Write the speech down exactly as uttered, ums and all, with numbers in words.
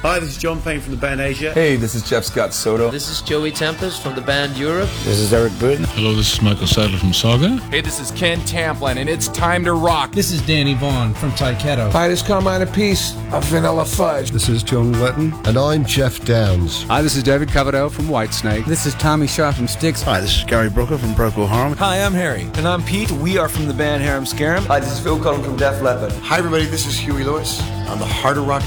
Hi, this is John Payne from the band Asia. Hey, this is Jeff Scott Soto. This is Joey Tempest from the band Europe. This is Eric Burton. Hello, this is Michael Sadler from Saga. Hey, this is Ken Tamplin, and it's time to rock. This is Danny Vaughn from Tyketto. Hi, this is Carmine Apiece of Vanilla Fudge. This is Joan Letton. And I'm Jeff Downs. Hi, this is David Coverdale from Whitesnake. This is Tommy Shaw from Styx. Hi, this is Gary Brooker from Procol Harum. Hi, I'm Harry. And I'm Pete. We are from the band Harum Scarum. Hi, this is Phil Collins from Def Leppard. Hi, everybody. This is Huey Lewis on the Harder Rock